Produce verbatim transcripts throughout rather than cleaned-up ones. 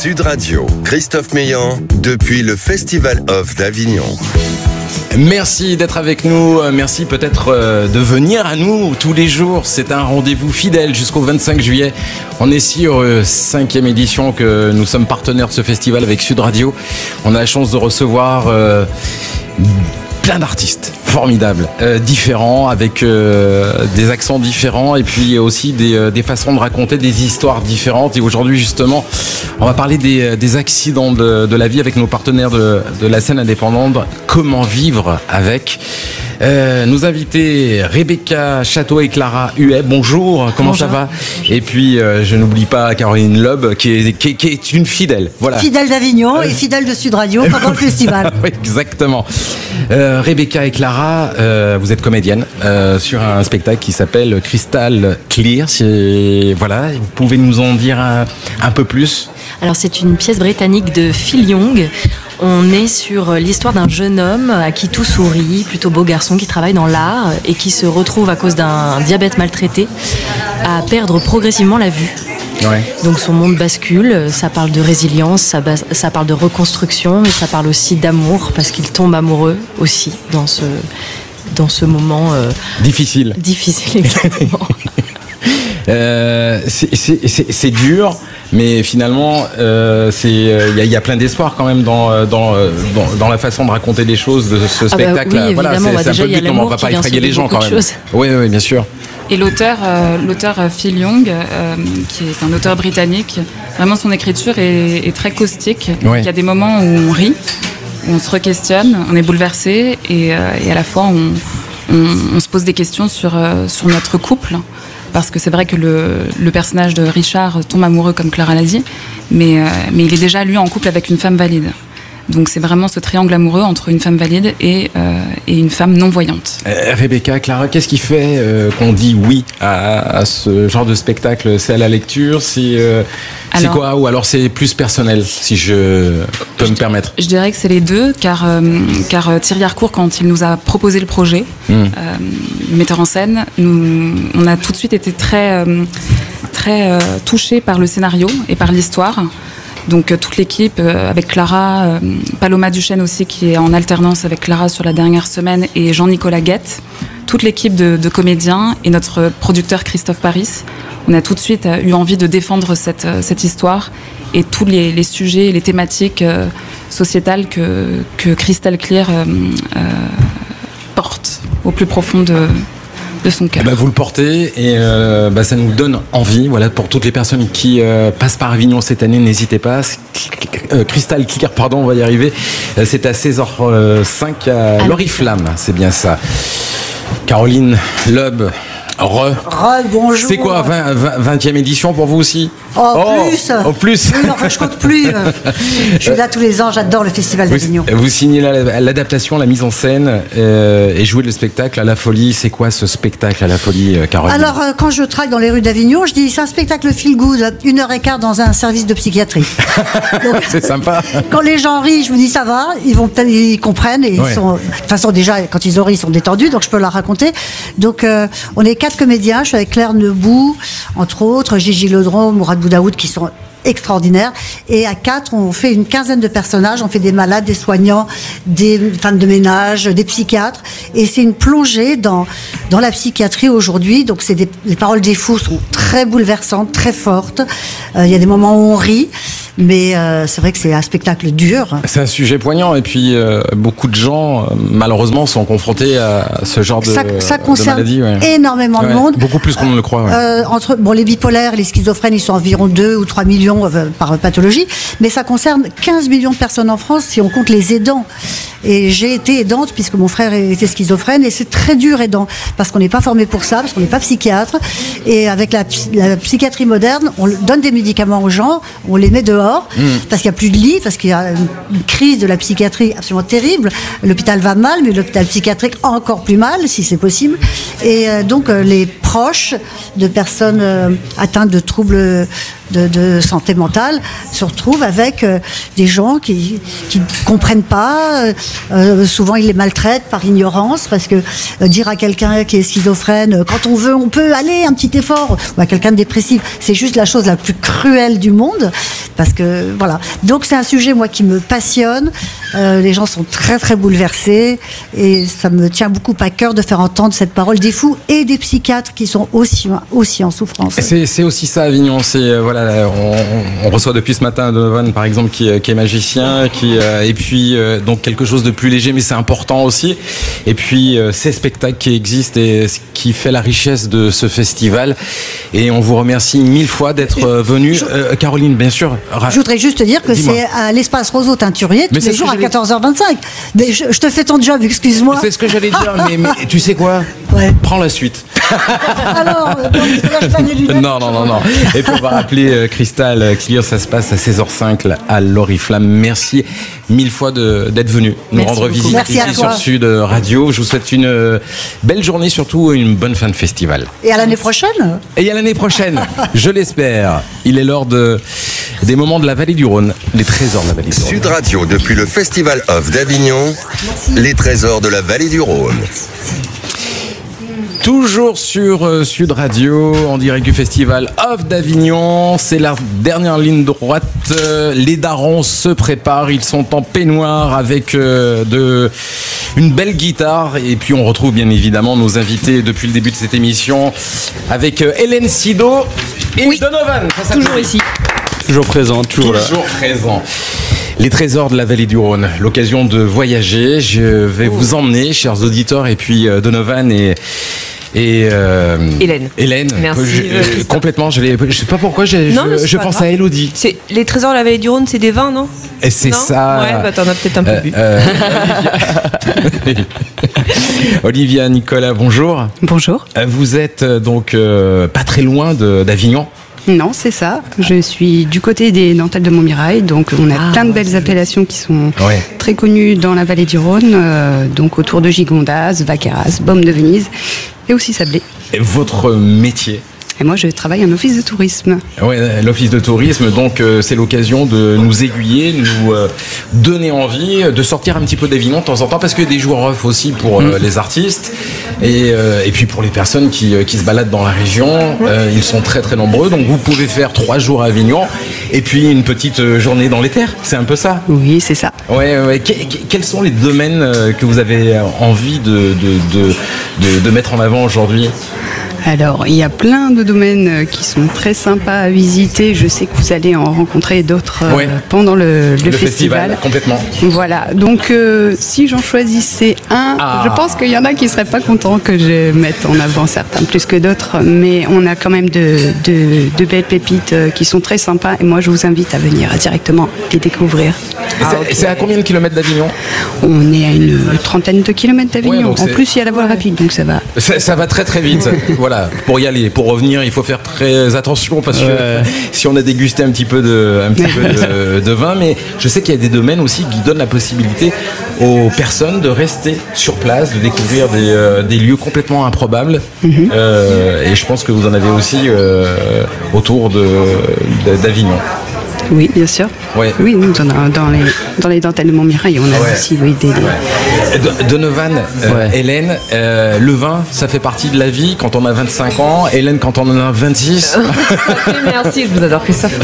Sud Radio, Christophe Meillan, depuis le Festival Off d'Avignon. Merci d'être avec nous, merci peut-être de venir à nous tous les jours. C'est un rendez-vous fidèle jusqu'au vingt-cinq juillet. On est sur cinquième édition que nous sommes partenaires de ce festival avec Sud Radio. On a la chance de recevoir euh, plein d'artistes formidables, euh, différents, avec euh, des accents différents et puis aussi des, euh, des façons de raconter des histoires différentes. Et aujourd'hui justement, on va parler des, des accidents de, de la vie avec nos partenaires de, de la scène indépendante. Comment vivre avec euh, nos invités Rebecca Château et Clara Huet. Bonjour, comment Bonjour. Ça va? Et puis euh, je n'oublie pas Caroline Loeb qui est, qui, qui est une fidèle. Voilà. Fidèle d'Avignon et fidèle de Sud Radio pendant le festival. Exactement. Euh, Rebecca et Clara, euh, vous êtes comédienne euh, sur un spectacle qui s'appelle Crystal Clear. C'est, voilà, vous pouvez nous en dire un, un peu plus? Alors c'est une pièce britannique de Phil Young. On est sur l'histoire d'un jeune homme à qui tout sourit, plutôt beau garçon qui travaille dans l'art et qui se retrouve à cause d'un diabète maltraité à perdre progressivement la vue. Ouais. Donc son monde bascule, ça parle de résilience, ça, bas- ça parle de reconstruction, mais ça parle aussi d'amour parce qu'il tombe amoureux aussi dans ce, dans ce moment euh, difficile. Difficile, exactement. euh, c'est, c'est, c'est, c'est dur. Mais finalement, euh, c'est il euh, y, y a plein d'espoir quand même dans, dans, dans, dans la façon de raconter les choses de ce spectacle. Ah bah oui, voilà, c'est, bah c'est un peu le but, on ne va pas effrayer les gens quand même. Oui, oui, bien sûr. Et l'auteur, euh, l'auteur Phil Young, euh, qui est un auteur britannique, vraiment son écriture est, est très caustique. Oui. Il y a des moments où on rit, où on se re-questionne, on est bouleversé, et, euh, et à la fois on, on, on se pose des questions sur, euh, sur notre couple. Parce que c'est vrai que le, le personnage de Richard tombe amoureux, comme Clara l'a dit, mais, euh, mais il est déjà, lui, en couple avec une femme valide. Donc c'est vraiment ce triangle amoureux entre une femme valide et, euh, et une femme non-voyante. Euh, Rebecca, Clara, qu'est-ce qui fait euh, qu'on dit oui à, à ce genre de spectacle? C'est à la lecture? C'est, euh, alors, c'est quoi? Ou alors c'est plus personnel, si je peux je, me permettre? Je dirais que c'est les deux, car, euh, car Thierry Harcourt, quand il nous a proposé le projet, mmh. euh, le metteur en scène, nous, on a tout de suite été très, euh, très euh, touchés par le scénario et par l'histoire. Donc euh, toute l'équipe, euh, avec Clara, euh, Paloma Duchesne aussi, qui est en alternance avec Clara sur la dernière semaine, et Jean-Nicolas Guette, toute l'équipe de, de comédiens et notre producteur Christophe Paris, on a tout de suite euh, eu envie de défendre cette, euh, cette histoire et tous les, les sujets et les thématiques euh, sociétales que, que Crystal Clear euh, euh, porte au plus profond de... de son cœur. Eh ben vous le portez et euh, bah ça nous donne envie. Voilà, pour toutes les personnes qui euh, passent par Avignon cette année, n'hésitez pas. Euh, Crystal Clear, pardon, on va y arriver. Euh, c'est à seize heures cinq à l'Oriflamme, c'est bien ça. Caroline Loeb. Re. Re, bonjour. C'est quoi, vingtième édition pour vous aussi? Oh, oh, plus. Oh, plus. Oui, enfin, je compte plus. Je suis là tous les ans, j'adore le Festival d'Avignon. Vous, vous signez la, l'adaptation, la mise en scène euh, et jouez le spectacle à la Folie. C'est quoi ce spectacle à la Folie, Caroline? Alors, euh, quand je traque dans les rues d'Avignon, je dis c'est un spectacle feel good, une heure et quart dans un service de psychiatrie. Donc, c'est sympa. Quand les gens rient, je me dis ça va, ils vont ils comprennent et ouais. ils sont, de toute façon déjà quand ils ont ri, ils sont détendus, donc je peux leur raconter. Donc euh, on est quatre comédiens, je suis avec Claire Nebou, entre autres, Gigi Ledron, Mourad Boudaoud, qui sont extraordinaires. Et à quatre, on fait une quinzaine de personnages. On fait des malades, des soignants, des femmes de ménage, des psychiatres. Et c'est une plongée dans, dans la psychiatrie aujourd'hui. Donc, c'est des, les paroles des fous sont très bouleversantes, très fortes. Euh, il y a des moments où on rit. Mais euh, c'est vrai que c'est un spectacle dur. C'est un sujet poignant et puis euh, beaucoup de gens euh, malheureusement sont confrontés à ce genre de, ça, ça concerne de maladie. Ouais. Énormément ouais, de monde. Beaucoup plus qu'on ne le croit. Ouais. Euh, entre bon, les bipolaires, les schizophrènes, ils sont environ deux ou trois millions euh, par pathologie, mais ça concerne quinze millions de personnes en France si on compte les aidants. Et j'ai été aidante puisque mon frère était schizophrène et c'est très dur aidant parce qu'on n'est pas formé pour ça, parce qu'on n'est pas psychiatre. Et avec la, la psychiatrie moderne, on donne des médicaments aux gens, on les met dehors mmh. parce qu'il n'y a plus de lits, parce qu'il y a une crise de la psychiatrie absolument terrible. L'hôpital va mal, mais l'hôpital psychiatrique encore plus mal, si c'est possible. Et euh, donc euh, les proches de personnes euh, atteintes de troubles de, de santé mentale se retrouvent avec euh, des gens qui qui comprennent pas. Euh, souvent, ils les maltraitent par ignorance parce que euh, dire à quelqu'un qui est schizophrène, euh, quand on veut, on peut aller un petit effort, ou à quelqu'un de dépressif, c'est juste la chose la plus cruelle du monde. parce que voilà. Donc c'est un sujet moi qui me passionne. Euh, les gens sont très très bouleversés et ça me tient beaucoup à cœur de faire entendre cette parole des fous et des psychiatres qui sont aussi aussi en souffrance. C'est, c'est aussi ça Avignon. C'est euh, voilà, on, on reçoit depuis ce matin Donovan par exemple qui, qui est magicien, qui euh, et puis euh, donc quelque chose de plus léger, mais c'est important aussi. Et puis euh, ces spectacles qui existent et ce qui fait la richesse de ce festival. Et on vous remercie mille fois d'être euh, venu. Euh, Caroline, bien sûr. Ra- Je voudrais juste te dire que Dis-moi. c'est à l'espace Roseau Teinturier tous Mais c'est les ce jours que à j'allais- quatorze heures vingt-cinq. Mais je, je te fais ton job, excuse-moi. C'est ce que j'allais dire, mais, mais tu sais quoi ? Ouais. Prends la suite. Alors, euh, bon, parce que là, je fais des lunettes. Non, non, non, non. Et puis on va rappeler euh, Cristal euh, Clear, ça se passe à seize heures cinq là, à l'Oriflamme. Merci mille fois de, d'être venu nous Merci rendre beaucoup. visite Merci à ici toi. sur Sud Radio. Je vous souhaite une euh, belle journée, surtout une bonne fin de festival. Et à l'année prochaine. Et à l'année prochaine, je l'espère. Il est l'heure de, des moments de la vallée du Rhône, les trésors de la vallée du Rhône. Sud Radio, depuis le Festival Off d'Avignon, les trésors de la vallée du Rhône. Toujours sur euh, Sud Radio, en direct du festival Off d'Avignon. C'est la dernière ligne droite. Euh, les darons se préparent. Ils sont en peignoir avec euh, de, une belle guitare. Et puis on retrouve bien évidemment nos invités depuis le début de cette émission avec euh, Hélène Sido et Oui. Donovan. Ça s'appelle- Toujours ici. Toujours présent, toujours là. Toujours présent. Les trésors de la vallée du Rhône, l'occasion de voyager. Je vais vous emmener, chers auditeurs, et puis euh, Donovan et et euh, Hélène. Hélène. Merci, Je- euh, euh, Christophe. complètement. Je, l'ai- je sais pas pourquoi. j'ai- Non, je mais c'est je pas pense grave. à Elodie. C'est les trésors de la vallée du Rhône, c'est des vins, non? Et c'est Non ça. Ouais, bah t'en as peut-être un peu Euh, bu. euh, Olivia... Olivia Nicolas, bonjour. Bonjour. Euh, Vous êtes euh, donc euh, pas très loin de- d'Avignon. Non, c'est ça. Je suis du côté des dentelles de Montmirail, donc on a Ah, plein de belles appellations qui sont Ouais. très connues dans la vallée du Rhône, euh, donc autour de Gigondas, Vaqueras, Baume de Venise et aussi Sablé. Et votre métier? Et moi, je travaille en office de tourisme. Ouais, l'office de tourisme, donc euh, c'est l'occasion de nous aiguiller, nous euh, donner envie de sortir un petit peu d'Avignon de temps en temps, parce qu'il y a des jours off aussi pour euh, les artistes et, euh, et puis pour les personnes qui, euh, qui se baladent dans la région. Euh, ils sont très très nombreux, donc vous pouvez faire trois jours à Avignon et puis une petite euh, journée dans les terres. C'est un peu ça. Oui, c'est ça. Ouais, ouais. Que- que- quels sont les domaines euh, que vous avez envie de, de, de, de, de mettre en avant aujourd'hui? Alors, il y a plein de domaines euh, qui sont très sympas à visiter. Je sais que vous allez en rencontrer d'autres euh, Ouais. pendant le, le Le festival. complètement. Voilà, donc euh, si j'en choisissais un, Ah. je pense qu'il y en a qui seraient pas contents que je mette en avant certains plus que d'autres, mais on a quand même de, de, de belles pépites euh, qui sont très sympas et moi je vous invite à venir directement les découvrir. Et c'est- C'est à combien de kilomètres d'Avignon? On est à une trentaine de kilomètres Ouais, d'Avignon. donc En c'est- plus, il y a la voie rapide, donc ça va. Ça, ça va très très vite. Voilà, pour y aller, pour revenir, il faut faire très attention parce que Ouais. si on a dégusté un petit peu de, un petit peu de, de vin, mais je sais qu'il y a des domaines aussi qui donnent la possibilité aux personnes de rester sur place, de découvrir des, euh, des lieux complètement improbables. Euh, et je pense que vous en avez aussi euh, autour de, de- d'Avignon. Oui, bien sûr. Ouais. Oui, nous, dans, dans les, dans les dentelles de Montmirail, on a Ouais. aussi oui, des, des- Do- Donovan, euh, Ouais. Hélène, euh, le vin, ça fait partie de la vie quand on a vingt-cinq ans. Hélène, quand on en a vingt-six. Merci, je vous adore Christophe.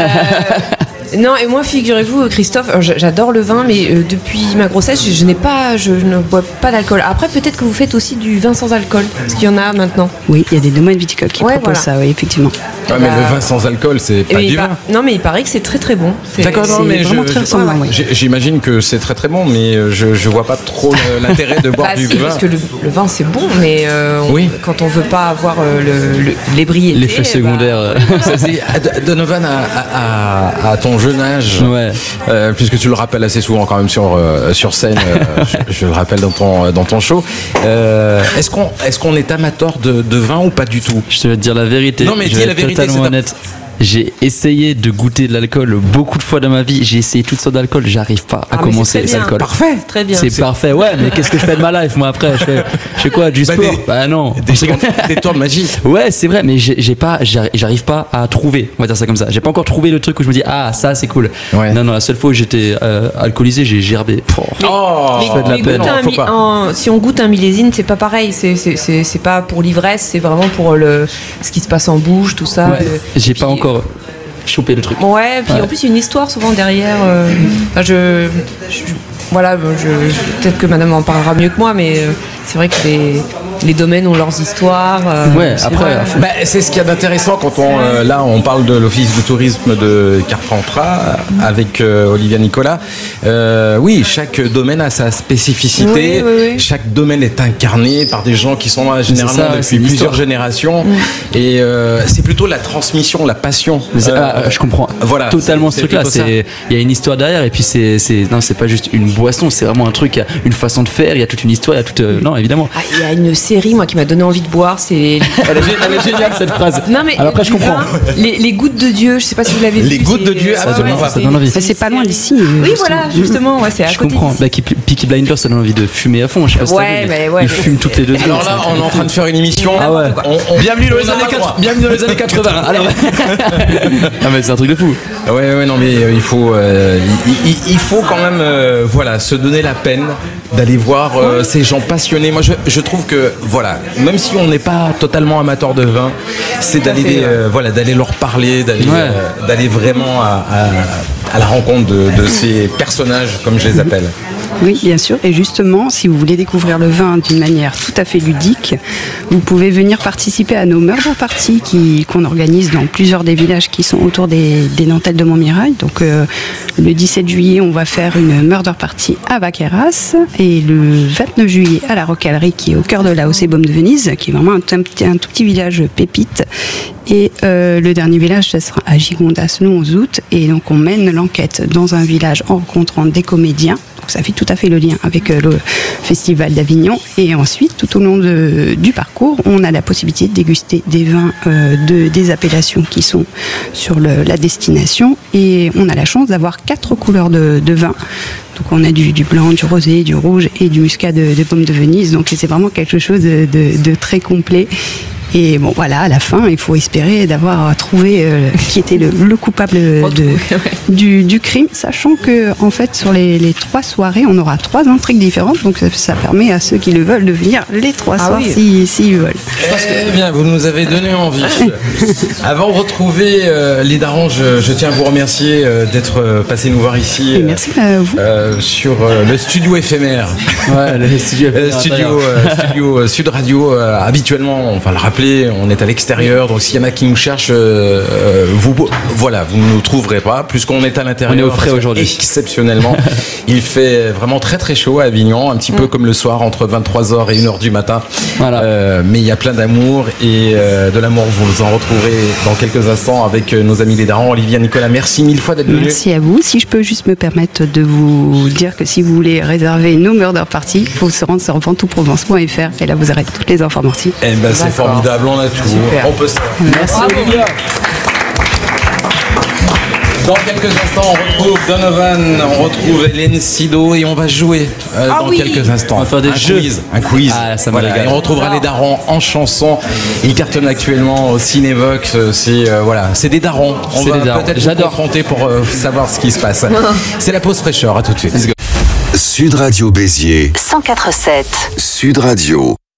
Euh, non, et moi, figurez-vous, Christophe, alors, j'adore le vin, mais euh, depuis ma grossesse, je, je n'ai pas, je ne bois pas d'alcool. Après, peut-être que vous faites aussi du vin sans alcool, parce qu'il y en a maintenant. Oui, il y a des domaines viticoles qui Ouais, proposent voilà. ça, oui, effectivement. Ouais, mais le vin sans alcool, c'est pas Et du il vin. par- Non, mais il paraît que c'est très très bon. C'est- D'accord, non, c'est mais vraiment je- très je- ressemblant, oui. j'ai- j'imagine que c'est très très bon, mais euh, je, je vois pas trop le- l'intérêt de boire Bah du si, vin. parce que le, le vin c'est bon, mais euh, on- Oui. quand on veut pas avoir euh, le- le- l'ébriété. L'effet bah, secondaire. euh, Ça, c'est- à- à- Donovan, à, à- à- à ton jeune âge, Ouais. euh, puisque tu le rappelles assez souvent quand même sur, euh, sur scène, euh, je, je le rappelle dans ton, dans ton show, euh, est-ce qu'on est, qu'on est amateur de, de vin ou pas du tout? Je te vais te dire la vérité. Non, mais je dis vais la être vérité, totalement c'est honnête. J'ai essayé de goûter de l'alcool beaucoup de fois dans ma vie. J'ai essayé toutes sortes d'alcool. J'arrive pas à Ah, mais commencer c'est les très bien. alcools. Parfait. Très bien. C'est parfait. Ouais, mais qu'est-ce que je fais de ma life moi après je fais, je fais quoi? Du Bah, sport? des- Bah non. Des tours, des tours de magie. Ouais, c'est vrai, mais j'ai j'ai pas, j'arri- j'arrive pas à trouver. On va dire ça comme ça. J'ai pas encore trouvé le truc où je me dis ah ça c'est cool. Ouais. Non non, la seule fois où j'étais euh, alcoolisé, j'ai gerbé. Pouah. Oh, Mais- fait de la mais peine. goûte un Faut mi- pas. en- si on goûte un millésine, c'est pas pareil. C'est c'est- c'est- c'est pas pour l'ivresse, c'est vraiment pour le, ce qui se passe en bouche, tout ça. Ouais. euh, J'ai puis- pas encore. choper le truc. Ouais, puis Ouais. en plus, il y a une histoire souvent derrière. euh, enfin, je, je- voilà, je, peut-être que madame en parlera mieux que moi, mais euh, c'est vrai que les, les domaines ont leurs histoires. euh, Ouais, c'est après, vrai. Bah, c'est ce qu'il y a d'intéressant quand on euh, là on parle de l'office du tourisme de Carpentras avec euh, Olivia Nicolas. Euh, oui, chaque domaine a sa spécificité. Oui, oui, oui. Chaque domaine est incarné par des gens qui sont là généralement ça, c'est depuis l'histoire. plusieurs générations. Et euh, c'est plutôt la transmission, la passion. Mais c'est- Euh, ah, je comprends Voilà, totalement c'est- ce truc-là. c'est plutôt C'est, il y a une histoire derrière, et puis c'est, c'est, non, c'est pas juste une boisson, c'est vraiment un truc, il y a une façon de faire, il y a toute une histoire, il y a toute, euh, non, évidemment. Ah, il y a une série, moi, qui m'a donné envie de boire, c'est. Elle est, gé- elle est géniale cette phrase. Non, mais Alors après, je du comprends. vin, les, les gouttes de Dieu, je sais pas si vous l'avez vu. Les gouttes c'est- de Dieu, euh, ça ouais, donne ouais, envie. Ça donne envie. Bah, c'est pas loin d'ici. Oui, voilà, justement, ouais, c'est à Je côté comprends. d'ici. Bah, qui- Peaky Blinders, ça donne envie de fumer à fond. Je sais pas si t'as Ouais, vu, mais ouais, ils mais- fument toutes les deux secondes. Alors là, on est en train de faire une émission. Ah ouais. On- on- Bienvenue dans les on a années pas le droit. quatre- bienvenue dans les années quatre-vingts. Alors. Ah mais c'est un truc de fou. Ouais, ouais, non, mais euh, il faut, euh, il, il- il faut quand même, euh, voilà, se donner la peine d'aller voir euh, ces gens passionnés. Moi, je, je trouve que, voilà, même si on n'est pas totalement amateur de vin, c'est d'aller, fait, des, ouais. euh, voilà, d'aller leur parler, d'aller, Ouais. euh, d'aller vraiment à, à- à la rencontre de, de ces personnages, comme je les appelle. Oui, bien sûr. Et justement, si vous voulez découvrir le vin d'une manière tout à fait ludique, vous pouvez venir participer à nos murder parties qui, qu'on organise dans plusieurs des villages qui sont autour des, des dentelles de Montmirail. Donc, euh, le dix-sept juillet, on va faire une murder party à Vaqueras, et le vingt-neuf juillet à la Rocalerie, qui est au cœur de la Haussée Baume de Venise, qui est vraiment un, un petit, un tout petit village pépite. Et euh, le dernier village, ce sera à Gigondas le onze août. Et donc, on mène l'enquête dans un village en rencontrant des comédiens. Donc, ça fait tout à fait le lien avec euh, le Festival d'Avignon. Et ensuite, tout au long de- du parcours, on a la possibilité de déguster des vins euh, de, des appellations qui sont sur le- la destination. Et on a la chance d'avoir quatre couleurs de, de vin. Donc on a du, du blanc, du rosé, du rouge et du muscat de, de pomme de Venise. Donc c'est vraiment quelque chose de, de- de très complet. Et bon voilà, à la fin, il faut espérer d'avoir trouvé euh, qui était le, le coupable de, Retrouvé, ouais. du, du crime, sachant que en fait sur les, les trois soirées, on aura trois intrigues différentes. Donc ça, ça permet à ceux qui le veulent de venir les trois Ah soirs oui. si- s'ils veulent. Eh bien, vous nous avez donné envie. Avant de retrouver euh, les darons, je, je tiens à vous remercier euh, d'être euh, passé nous voir ici. Et euh, merci à vous. euh, sur euh, le studio éphémère. Ouais, le studio. Euh, studio, euh, studio euh, Sud Radio, euh, habituellement, on va le rappeler, on est à l'extérieur, donc s'il y en a qui nous cherchent, euh, euh, vous, voilà, vous ne nous trouverez pas, puisqu'on est à l'intérieur. On est au frais parce que aujourd'hui. Exceptionnellement, il fait vraiment très très chaud à Avignon, un petit peu comme le soir entre vingt-trois heures et une heure du matin. Voilà. Euh, mais il y a plein d'amour, et euh, de l'amour, vous en retrouverez dans quelques instants avec euh, nos amis les darons. Olivia, Nicolas, merci mille fois d'être venu. Merci à vous. Si je peux juste me permettre de vous dire que si vous voulez réserver nos murder parties, il faut se rendre sur ventoux-provence point f r et là vous aurez toutes les informations. Eh ben, c'est D'accord. formidable, on a tout. Super. On peut se... Merci. Olivia. Dans quelques instants, on retrouve Donovan, on retrouve Hélène Sido et on va jouer euh, Ah dans oui. quelques instants. On va faire des un jeux. quiz, un quiz. Ah, ça me Voilà, régale. et on retrouvera les darons en chanson. Ils cartonnent actuellement au Cinévox. C'est euh, voilà, c'est des darons. On C'est va des darons. peut-être J'adore. vous confronter pour euh, savoir ce qui se passe. C'est la pause fraîcheur. À tout de suite. Sud Radio Béziers, cent quatre virgule sept. Sud Radio.